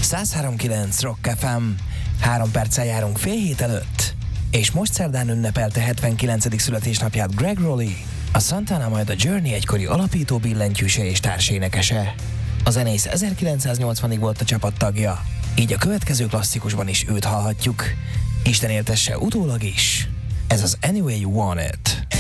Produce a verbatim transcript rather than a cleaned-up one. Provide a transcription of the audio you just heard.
száz három kilenc Rock ef em. Három perccel járunk fél hét előtt. És most szerdán ünnepelte hetvenkilencedik születésnapját Greg Rowley, a Santana, majd a Journey egykori alapító billentyűse és társénekese. A zenész ezerkilencszáznyolcvanig volt a csapat tagja, így a következő klasszikusban is őt hallhatjuk. Isten éltesse utólag is. Ez az Any Way You Want It.